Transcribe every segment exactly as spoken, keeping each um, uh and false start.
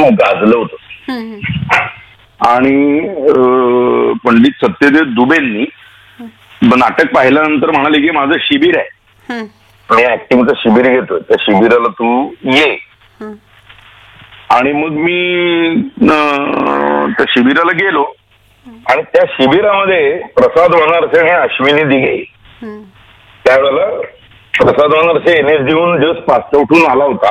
गाजलं होतं. आणि पंडित सत्यदेव दुबेंनी नाटक पाहिल्यानंतर म्हणाले की माझं शिबिर आहे, मी ऍक्टिंगचं शिबिर घेतोय, त्या शिबिराला तू ये. आणि मग मी त्या शिबिराला गेलो आणि त्या शिबिरामध्ये प्रसाद वनरसे आणि अश्विनी दिघे, त्यावेळेला प्रसाद वनरसे एन एस देऊन जस्ट पाच उठून आला होता.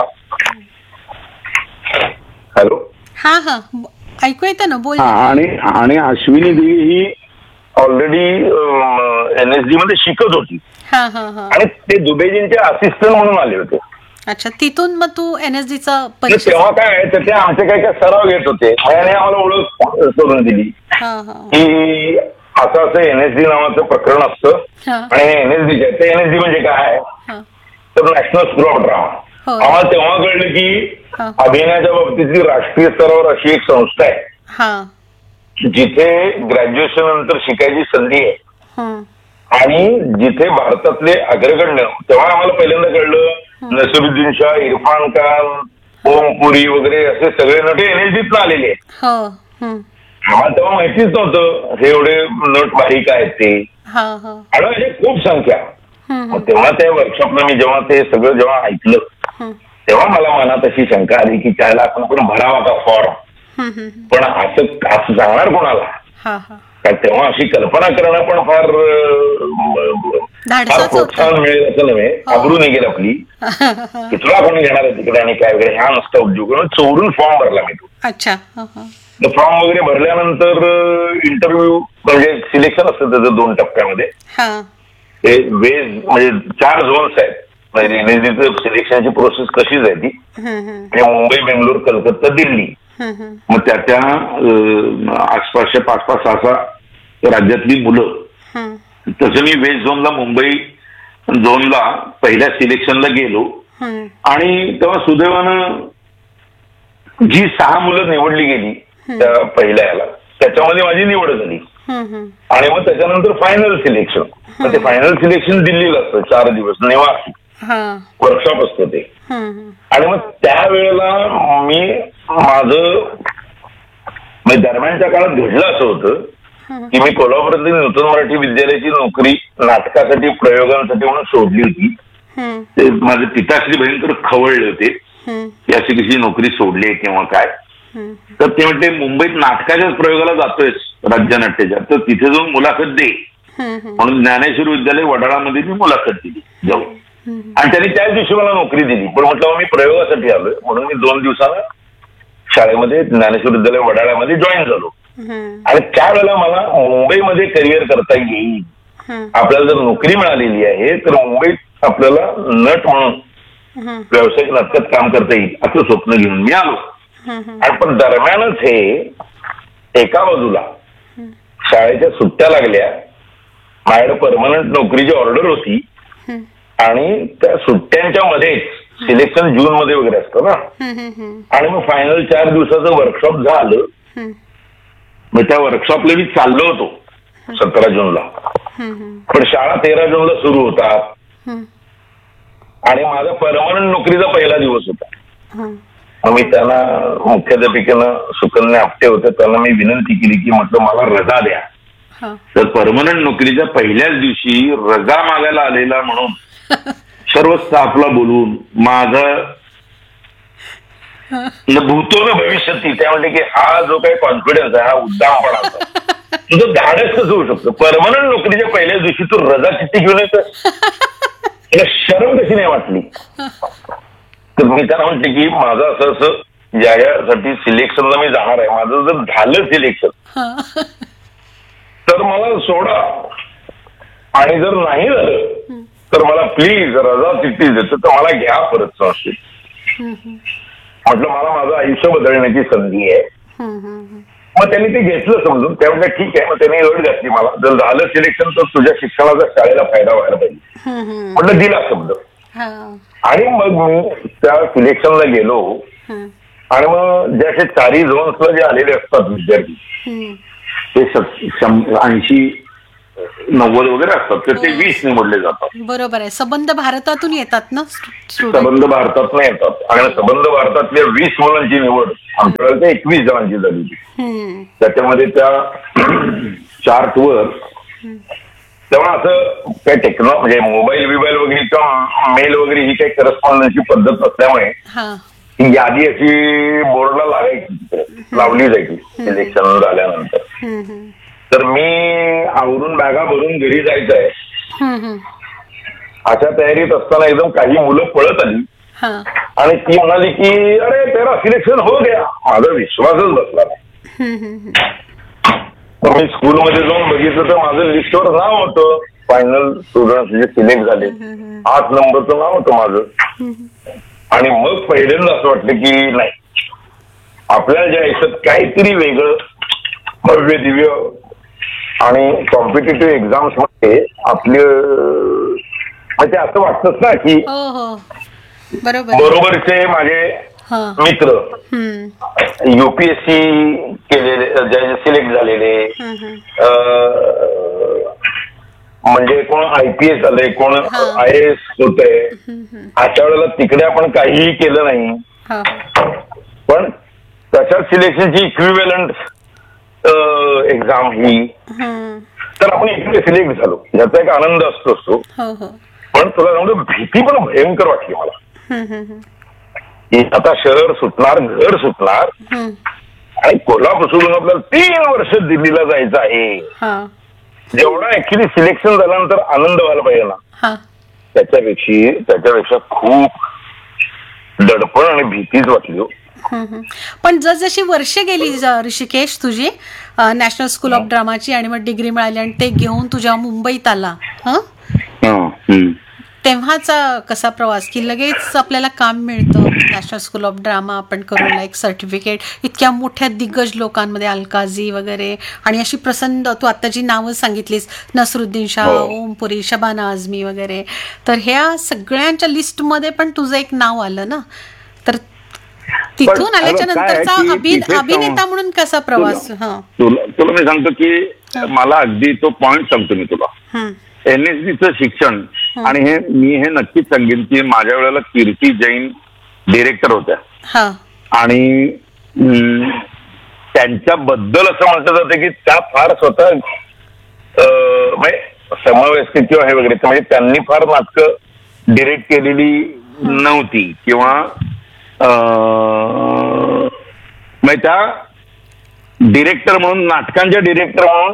हॅलो, हा हा ऐकू येतं ना, बोल. आणि आणि अश्विनी दिघे ही ऑलरेडी एन एस डी मध्ये शिकत होती आणि ते दुबेजींचे असिस्टंट म्हणून आले होते. अच्छा, तिथून मग तू एनएसडीचा तेव्हा काय ते आमचे काही काय सराव घेत होते आणि आम्हाला ओळख करून दिली की असं असं एनएसडी नावाचं प्रकरण असतं आणि एनएसडी ते एनएसडी म्हणजे काय तर नॅशनल स्कूल ऑफ ड्रामा. आम्हाला तेव्हा कळलं की अभिनयाच्या बाबतीतली राष्ट्रीय स्तरावर अशी एक संस्था आहे जिथे ग्रॅज्युएशन नंतर शिकायची संधी आहे आणि जिथे भारतातले अग्रगण्य, तेव्हा आम्हाला पहिल्यांदा कळलं नसिरुद्दीन शाह, इरफान खान, ओम पुरी वगैरे असे सगळे नटे एनएसडीत आलेले आहेत. आम्हाला तेव्हा माहितीच नव्हतं हे एवढे नट बारीक आहेत ते, आणि म्हणजे खूप संख्या. तेव्हा त्या वर्कशॉपला मी जेव्हा ते सगळं जेव्हा ऐकलं तेव्हा मला मनात अशी शंका आली की त्याला आपण पण भरावा का फॉर्म, पण असं असं सांगणार कोणाला, कारण तेव्हा अशी कल्पना करणं पण फार फार प्रोत्साहन मिळेल असं नव्हे, आबरू निघेल आपली की तुला कोणी घेणार आहे तिकडे आणि काय वगैरे, हा नसता उद्योग. चोरून फॉर्म भरला मी तो. अच्छा, फॉर्म वगैरे भरल्यानंतर इंटरव्ह्यू म्हणजे सिलेक्शन असतं त्याचं दोन टप्प्यामध्ये. हे वेज म्हणजे चार झोन्स आहेत, म्हणजे एनएसडीचं सिलेक्शनची प्रोसेस कशीच आहे ती, म्हणजे मुंबई, बेंगलोर, कलकत्ता, दिल्ली. मग त्या त्या आसपासच्या पाच पाच सहा सहा राज्यातली मुलं. तसं मी वेस्ट झोनला, मुंबई झोनला पहिल्या सिलेक्शनला गेलो आणि तेव्हा सुदैवानं जी सहा मुलं निवडली गेली त्या पहिल्या याला त्याच्यामध्ये माझी निवड झाली. आणि मग त्याच्यानंतर फायनल सिलेक्शन, ते फायनल सिलेक्शन दिल्लीला असतं चार दिवस निवासी वर्कशॉप असतं ते. आणि मग त्यावेळेला मी माझं म्हणजे दरम्यानच्या काळात घडलं असं होतं की मी कोल्हापुरातील नूतन मराठी विद्यालयाची नोकरी नाटकासाठी, प्रयोगांसाठी म्हणून सोडली होती. ते माझे पिताश्री भयंकर खवळले होते की अशी कशी नोकरी सोडली किंवा काय. तर ते म्हणते मुंबईत नाटकाच्याच प्रयोगाला जातोयस राज्यनाट्याच्या, तर तिथे जाऊन मुलाखत दे म्हणून ज्ञानेश्वर विद्यालय वडाळामध्ये मी मुलाखत दिली जाऊ. आणि त्यांनी त्याच दिवशी मला नोकरी दिली. पण म्हटलं मी प्रयोगासाठी आलोय म्हणून मी दोन दिवसानं शाळेमध्ये ज्ञानेश्वर विद्यालय वडाळ्यामध्ये जॉईन झालो. आणि त्यावेळेला मला मुंबईमध्ये करिअर करता येईल, आपल्याला जर नोकरी मिळालेली आहे तर मुंबईत आपल्याला नट म्हणून व्यावसायिक नाटकात काम करता येईल असं स्वप्न घेऊन मी आलो. आणि पण दरम्यानच हे एका बाजूला शाळेच्या सुट्ट्या लागल्या, माझ्याकडे परमनंट नोकरीची ऑर्डर होती आणि त्या सुट्ट्यांच्या मध्येच सिलेक्शन जून मध्ये वगैरे असतं ना, आणि मग फायनल चार दिवसाचं वर्कशॉप झालं. मग त्या वर्कशॉपला मी चाललो होतो सतरा जूनला, पण शाळा तेरा जूनला सुरू होतात आणि माझा परमनंट नोकरीचा पहिला दिवस होता. मी त्यांना मुख्याध्यापिकेनं सुकन्या आपटे होते त्यांना मी विनंती केली की म्हटलं मला रजा द्या. तर परमनंट नोकरीच्या पहिल्याच दिवशी रजा मागायला आलेला म्हणून सर्व स्टाफला बोलून माझं भूतो न भविष्यती त्या म्हणते की हा जो काही कॉन्फिडन्स आहे हा उद्दामपणाचा, तुझं धाडस कसं होऊ शकतं परमनंट नोकरीच्या पहिल्याच दिवशी तू रजा चिठ्ठी घेऊन येतोस, तुला शरम कशी नाही वाटली. तर मी त्यांना म्हणते की माझं असं असं ज्यासाठी सिलेक्शनला मी जाणार आहे, माझं जर झालं सिलेक्शन तर मला सोडा, आणि जर नाही झालं तर मला प्लीज रजा चिठ्ठी देतो तर मला घ्या परत संस्थेत. म्हटलं मला माझं आयुष्य बदलण्याची संधी आहे. मग त्यांनी ते घेतलं समजून, त्या म्हणजे ठीक आहे. मग त्यांनी अट घातली मला, जर झालं सिलेक्शन तर तुझ्या शिक्षणाचा शाळेला फायदा व्हायला पाहिजे. म्हटलं दिला शब्द. आणि मग मी त्या सिलेक्शनला गेलो आणि मग जे असे चारही झोन्सला जे आलेले असतात विद्यार्थी ते ऐंशी नव्वद वगैरे असतात तर ते वीस निवडले जातात. बरोबर आहे. संबंध भारतातून येतात ना, संबंध भारतातून येतात आणि संबंध भारतातल्या वीस मुलांची निवड आमच्याकडे एकवीस जणांची झाली. त्याच्यामध्ये त्या चार्टवर तेव्हा असं काही टेक्नॉ म्हणजे मोबाईल बिबाईल वगैरे किंवा मेल वगैरे ही काही करस्पॉन्डन्सची पद्धत नसल्यामुळे ही यादी अशी बोर्डला लागायची, लावली जायची सिलेक्शन झाल्यानंतर. तर मी आवरून बॅगा भरून घरी जायचं आहे अशा तयारीत असताना एकदम काही मुलं पळत आली आणि ती म्हणाली की अरे तेरा सिलेक्शन हो गया. माझा विश्वासच बसला नाही. मी स्कूलमध्ये जाऊन बघितलं तर माझं लिस्टवर नाव होतं, फायनल स्टुडंट जे सिलेक्ट झाले आठ नंबरचं नाव होतं माझं. आणि मग पहिल्यांदा असं वाटलं की नाही, आपल्याला ज्या याच्यात काहीतरी वेगळं भव्य दिव्य आणि कॉम्पिटेटिव्ह एक्झाम्स मध्ये आपले म्हणजे असं वाटतच ना की बरोबरचे माझे मित्र युपीएससी केलेले सिलेक्ट झालेले, म्हणजे कोण आयपीएस झाले, कोण आय ए एस होते. अशा वेळेला तिकडे आपण काहीही केलं नाही, पण तशाच सिलेक्शनची इक्विव्हॅलंट एक्झाम ही, तर आपण इकडे सिलेक्ट झालो याचा एक आनंद असतो असतो. पण तुला सांगतो भीती पण भयंकर वाटली मला की आता शहर सुटणार, घर सुटणार आणि कोल्हापूरहून आपल्याला तीन वर्ष दिल्लीला जायचं आहे. जेवढा ऍक्च्युली सिलेक्शन झाल्यानंतर आनंद व्हायला पाहिजे ना, त्याच्यापेक्षा त्याच्यापेक्षा खूप दडपण आणि भीतीच वाटली. पण जसजशी वर्ष गेली ऋषिकेश तुझी नॅशनल स्कूल ऑफ ड्रामाची आणि मग डिग्री मिळाली आणि ते घेऊन तुझ्या मुंबईत आला, तेव्हाचा कसा प्रवास की लगेच आपल्याला काम मिळतं नॅशनल स्कूल ऑफ ड्रामा आपण करून एक सर्टिफिकेट इतक्या मोठ्या दिग्गज लोकांमध्ये, अलकाजी वगैरे, आणि अशी प्रसन्न तू आता जी नावं सांगितलीस नसरुद्दीन शाह, ओमपुरी, शबाना आझमी वगैरे, तर ह्या सगळ्यांच्या लिस्टमध्ये पण तुझं एक नाव आलं ना. तर तिथून आल्याच्या नंतरचा अभिनेता म्हणून कसा प्रवास? तुला मी सांगतो की मला अगदी तो पॉइंट सांगतो मी तुला. एनएसडीचं शिक्षण, आणि हे मी हे नक्कीच सांगेन की माझ्या वेळेला कीर्ती जैन डिरेक्टर होत्या आणि त्यांच्याबद्दल असं म्हटलं जातं की त्या फार स्वतः म्हणजे समवयस्क किंवा हे वगैरे, म्हणजे त्यांनी फार नाटकं डिरेक्ट केलेली नव्हती किंवा म्हणजे त्या डिरेक्टर म्हणून, नाटकांच्या डिरेक्टर म्हणून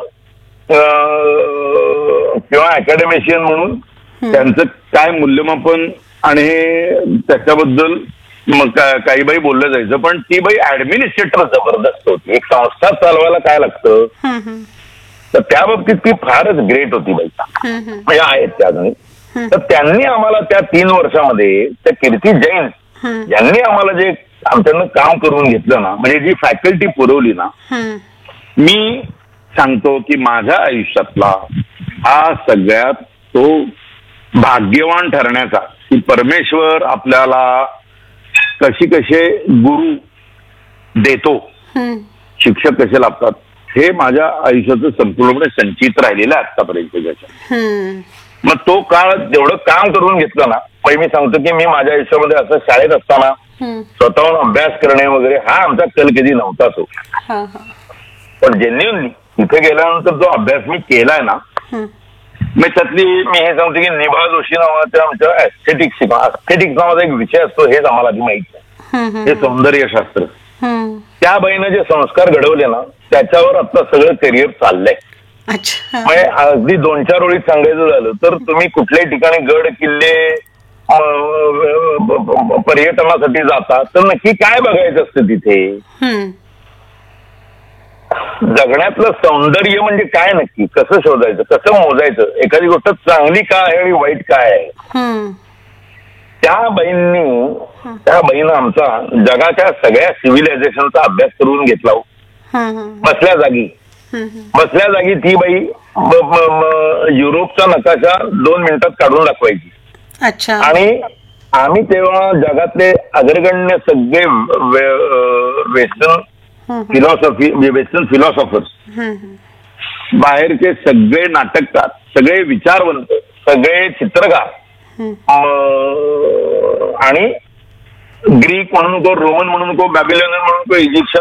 किंवा अकॅडमिशियन म्हणून त्यांचं काय मूल्यमापन आणि त्याच्याबद्दल मग काही बाई बोललं जायचं. पण ती बाई ऍडमिनिस्ट्रेटर जबरदस्त होती. एक संस्था चालवायला काय लागतं, तर त्या बाबतीत ती फारच ग्रेट होती बाई, म्हणजे आहेत त्या अजून. तर त्यांनी आम्हाला त्या तीन वर्षामध्ये त्या कीर्ती जैन यांनी आम्हाला जे आमच्यानं काम करून घेतलं ना, म्हणजे जी फॅकल्टी पुरवली ना, मी सांगतो की माझ्या आयुष्यातला हा सगळ्यात तो भाग्यवान ठरण्याचा, की परमेश्वर आपल्याला कशी कसे गुरु देतो, शिक्षक कसे लाभतात, हे माझ्या आयुष्याचं संपूर्णपणे संचित राहिलेलं आहे आतापर्यंत. मग तो काळ जेवढं काम करून घेतलं ना, पहिले मी सांगतो की मी माझ्या आयुष्यामध्ये असं शाळेत असताना स्वतःहून अभ्यास करणे वगैरे हा आमचा कल कधी नव्हताच हो. पण जेन्युअनली तिथे गेल्यानंतर जो अभ्यास मी केलाय ना, मी त्यातली मी हे सांगतो की निभा जोशी नावाच्या आमच्या एस्थेटिक्स एस्थेटिक्स नावाचा एक विषय असतो, हेच आम्हाला आधी माहित आहे, हे सौंदर्यशास्त्र. त्या बाईनं जे संस्कार घडवले ना, त्याच्यावर आता सगळं करिअर चाललंय. म्हणजे अगदी दोन चार ओळीत सांगायचं झालं तर तुम्ही कुठल्याही ठिकाणी गड किल्ले पर्यटनासाठी जाता तर नक्की काय बघायचं असतं तिथे, जगण्यातलं सौंदर्य म्हणजे काय, नक्की कसं शोधायचं, कसं मोजायचं, एखादी गोष्ट चांगली काय आहे आणि वाईट काय आहे. त्या बाईंनी त्या बाईनं आमचा जगाच्या सगळ्या सिव्हिलायझेशनचा अभ्यास करून घेतला बसल्या जागी. बसल्या जागी ती बाई युरोपचा नकाशा दोन मिनिटात काढून दाखवायची. आणि आम्ही तेव्हा जगातले अग्रगण्य सगळे वेस्टर्न फिलॉसॉफी, वेस्टर्न फिलॉसॉफर्स बाहेरचे सगळे नाटककार, सगळे विचारवंत, सगळे चित्रकार आणि ग्रीक म्हणून नको, रोमन म्हणून नको, बॅबिलोनियन म्हणून नको, इजिप्शियन